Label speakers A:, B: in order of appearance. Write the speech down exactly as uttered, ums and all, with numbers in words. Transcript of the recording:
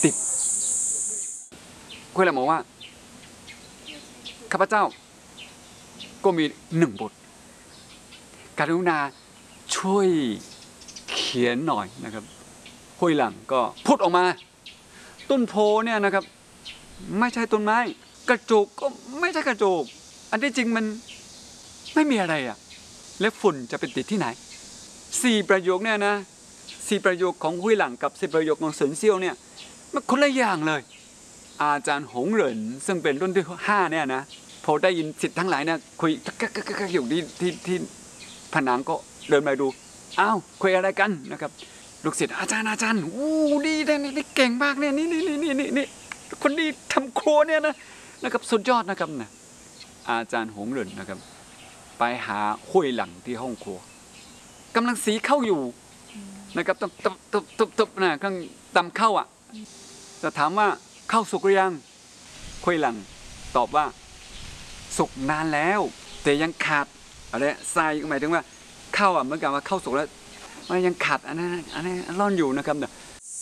A: ติดคุยแล้วบอกว่าข้าพเจ้าก็มีหนึ่งบทกรุณาช่วยเขียนหน่อยนะครับคุยหลังก็พูดออกมาต้นโพเนี่ยนะครับไม่ใช่ต้นไม้กระจกก็ไม่ใช่กระจกอันที่จริงมันไม่มีอะไรอ่ะแล้วฝุ่นจะเป็นติดที่ไหนสี่ประโยคเนี่ยนะสี่ประโยคของหุยหลังกับสี่ประโยคของเซินเซี่ยวเนี่ยมันคนละอย่างเลยอาจารย์หงเหรินซึ่งเป็นรุ่นที่ห้าเนี่ยนะพอได้ยินสิทธิ์ทั้งหลายเนี่ยคุยกักๆอยู่ที่ที่ที่ผนังก็เดินมาดูอ้าวคุยอะไรกันนะครับลูกศิษย์อาจารย์อาจารย์อู้ดีเลยนี่เก่งมากเนี่ยนี่นี่นี่นี่นี่คนดีทำครัวเนี่ยนะนะครับสุดยอดนะครับนะอาจารย์หงเหรินนะครับไปหาหุยหลังที่ห้องครัวกำลังสีเข้าอยู่นะครับตบตบตบตบตบนะข้างตำเข้าอ่ะจะถามว่าเข้าสุกหรือยังหุยหลังตอบว่าสุกนานแล้วแต่ยังขาดอะไรทรายหมายถึงว่าเข้าอ่ะเหมือนกับว่าเข้าสุกแล้วมันยังขาดอันนั้นอันนี้ร่อนอยู่นะครับเนี่ย